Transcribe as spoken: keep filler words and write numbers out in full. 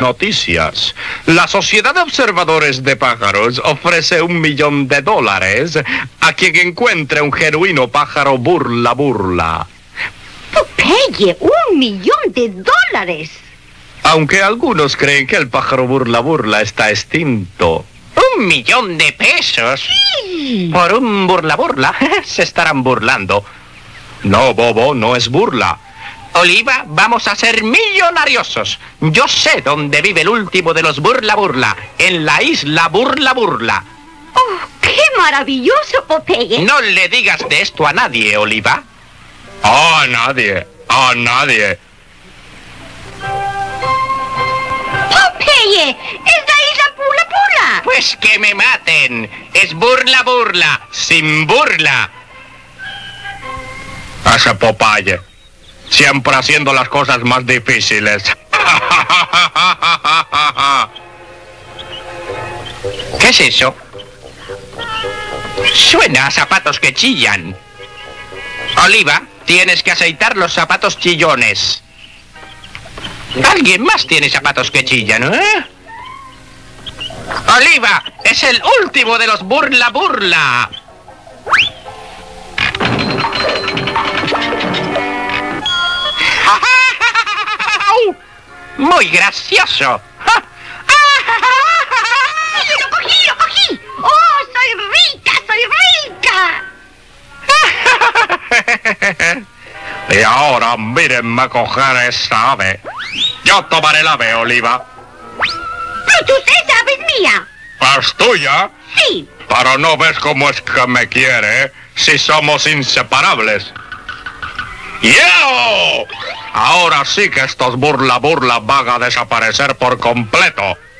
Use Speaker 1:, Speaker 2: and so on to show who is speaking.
Speaker 1: noticias. La Sociedad de Observadores de Pájaros ofrece un millón de dólares a quien encuentre un genuino pájaro burla burla.
Speaker 2: Popeye, un millón de dólares.
Speaker 1: Aunque algunos creen que el pájaro burla burla está extinto.
Speaker 3: ¿Un millón de pesos?
Speaker 2: Sí.
Speaker 3: Por un burla burla. Se estarán burlando.
Speaker 1: No, bobo, no es burla.
Speaker 3: Oliva, vamos a ser millonariosos. Yo sé dónde vive el último de los burla burla. En la isla burla burla.
Speaker 2: ¡Oh, qué maravilloso, Popeye!
Speaker 3: No le digas de esto a nadie, Oliva.
Speaker 1: A nadie, a nadie.
Speaker 2: ¡Popeye! ¡Es la isla Pula Pula!
Speaker 3: Pues que me maten. Es burla burla, sin burla.
Speaker 1: Ese Popeye, siempre haciendo las cosas más difíciles.
Speaker 3: ¿Qué es eso? Suena a zapatos que chillan. Oliva, tienes que aceitar los zapatos chillones. Alguien más tiene zapatos que chillan, ¿eh? Oliva, es el último de los burla burla. Muy gracioso.
Speaker 2: ¡Lo cogí, lo cogí! ¡Oh, soy rica, soy rica!
Speaker 1: Y ahora mírenme coger esta ave. Yo tomaré la ave, Oliva.
Speaker 2: ¡Brutus, esa ave es mía!
Speaker 1: ¿Es tuya?
Speaker 2: Sí.
Speaker 1: Pero no ves cómo es que me quiere, si somos inseparables. ¡Yo! Ahora sí que estos burla burla van a desaparecer por completo.